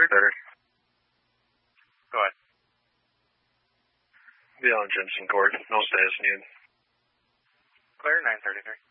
330. Go ahead. Be on Jensen Court. No status needed. Clear, 933.